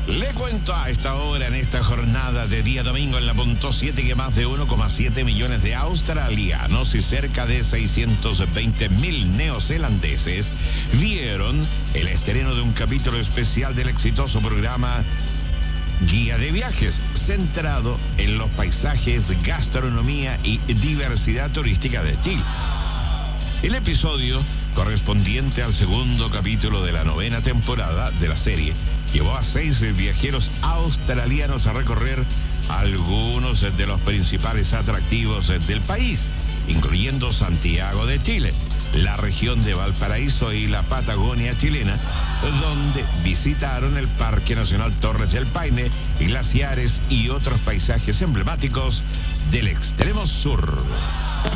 Le cuento a esta hora, en esta jornada de día domingo en la punto 7, que más de 1,7 millones de australianos y cerca de 620.000 neozelandeses vieron el estreno de un capítulo especial del exitoso programa Guía de Viajes, centrado en los paisajes, gastronomía y diversidad turística de Chile. El episodio, correspondiente al segundo capítulo de la 9ª temporada de la serie, llevó a 6 viajeros australianos a recorrer algunos de los principales atractivos del país, incluyendo Santiago de Chile, la región de Valparaíso y la Patagonia chilena, donde visitaron el Parque Nacional Torres del Paine, glaciares y otros paisajes emblemáticos del extremo sur.